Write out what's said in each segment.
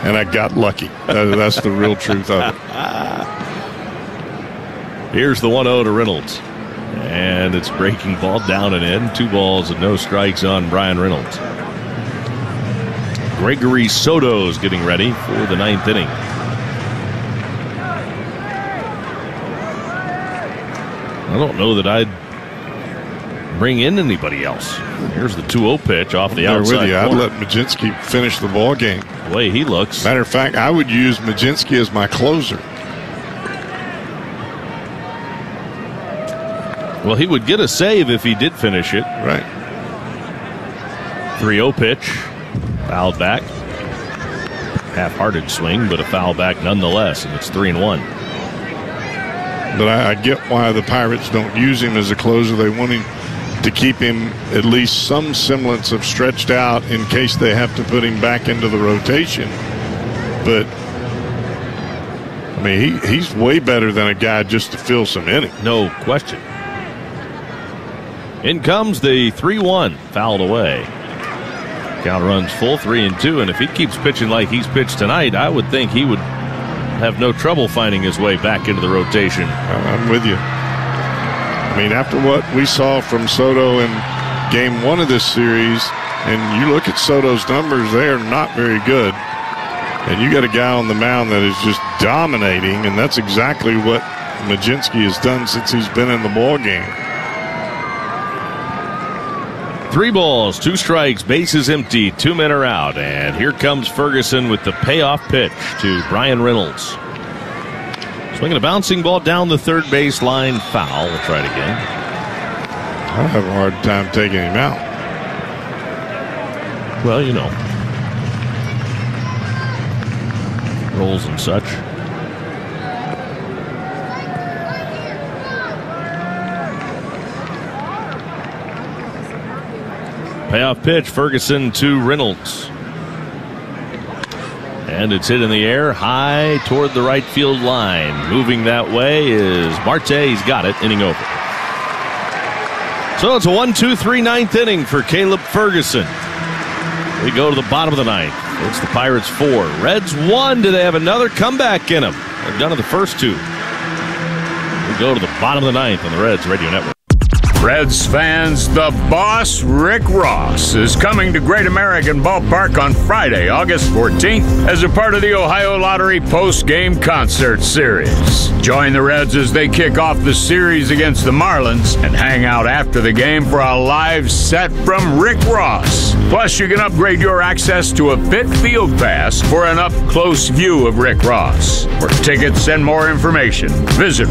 and I got lucky. That's the real truth of it. Here's the 1-0 to Reynolds. And it's breaking ball down and in. 2 balls and no strikes on Bryan Reynolds. Gregory Soto's getting ready for the 9th inning. I don't know that I'd bring in anybody else. Here's the 2-0 pitch off the outside with you. I'd corner. let Mlodzinski finish the ball game. The way he looks. Matter of fact, I would use Mlodzinski as my closer. Well, he would get a save if he did finish it. Right. 3-0 pitch. Fouled back. Half-hearted swing, but a foul back nonetheless, and it's 3-1. But I get why the Pirates don't use him as a closer. They want him to keep him at least some semblance of stretched out in case they have to put him back into the rotation. But, I mean, he's way better than a guy just to fill some innings. No question. In comes the 3-1, fouled away. Count runs full, 3-2, and if he keeps pitching like he's pitched tonight, I would think he would have no trouble finding his way back into the rotation. I'm with you. I mean, after what we saw from Soto in Game 1 of this series, and you look at Soto's numbers, they are not very good. And you got a guy on the mound that is just dominating, and that's exactly what Mlodzinski has done since he's been in the ball game. 3 balls, 2 strikes, bases empty, 2 men are out, and here comes Ferguson with the payoff pitch to Bryan Reynolds. Swinging a bouncing ball down the third base line, foul. We'll try it again. I have a hard time taking him out. Well, you know, rolls and such. Payoff pitch, Ferguson to Reynolds. And it's hit in the air, high toward the right field line. Moving that way is Marte. He's got it, inning over. So it's a 1-2-3 9th inning for Caleb Ferguson. We go to the bottom of the 9th. It's the Pirates 4. Reds 1. Do they have another comeback in them? They're done in the first 2. We go to the bottom of the 9th on the Reds Radio Network. Reds fans, the boss, Rick Ross, is coming to Great American Ballpark on Friday, August 14th, as a part of the Ohio Lottery post-game concert series. Join the Reds as they kick off the series against the Marlins and hang out after the game for a live set from Rick Ross. Plus, you can upgrade your access to a Fit Field Pass for an up-close view of Rick Ross. For tickets and more information, visit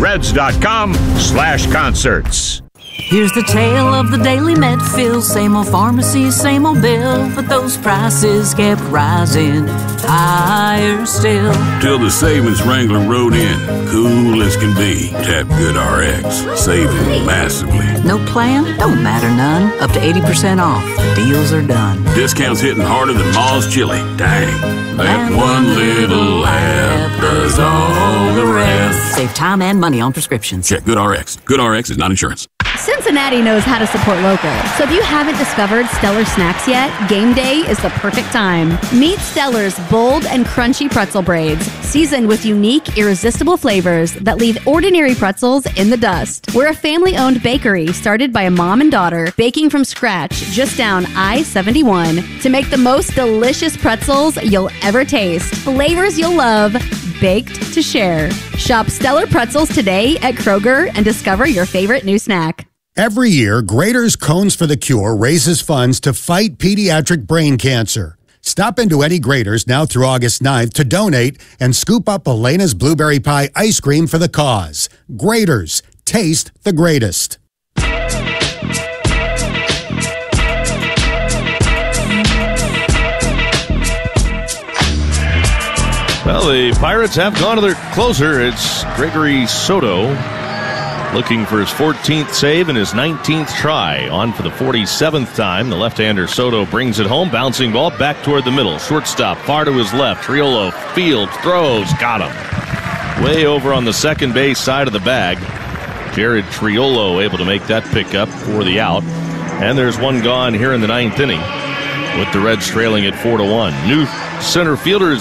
reds.com/concerts. Here's the tale of the Daily Medfield. Same old pharmacy, same old bill, but those prices kept rising higher still. Till the savings Wrangler rode in, cool as can be. Tap GoodRx, saving massively. No plan? Don't matter none. Up to 80% off. Deals are done. Discounts hitting harder than Ma's chili. Dang, that one little app does all the rest. Save time and money on prescriptions. Check GoodRx. GoodRx is not insurance. Cincinnati knows how to support local. So if you haven't discovered Stellar Snacks yet, game day is the perfect time. Meet Stellar's bold and crunchy pretzel braids, seasoned with unique, irresistible flavors that leave ordinary pretzels in the dust. We're a family-owned bakery started by a mom and daughter, baking from scratch just down I-71 to make the most delicious pretzels you'll ever taste. Flavors you'll love, baked to share. Shop Stellar Pretzels today at Kroger and discover your favorite new snack. Every year, Graeter's Cones for the Cure raises funds to fight pediatric brain cancer. Stop into any Graeter's now through August 9th to donate and scoop up Elena's Blueberry Pie ice cream for the cause. Graeter's. Taste the greatest. Well, the Pirates have gone to their closer. It's Gregory Soto, looking for his 14th save and his 19th try. On for the 47th time. The left-hander Soto brings it home. Bouncing ball back toward the middle. Shortstop far to his left. Triolo fields, throws, got him. Way over on the second base side of the bag. Jared Triolo able to make that pickup for the out. And there's one gone here in the 9th inning, with the Reds trailing at 4-1. New center fielders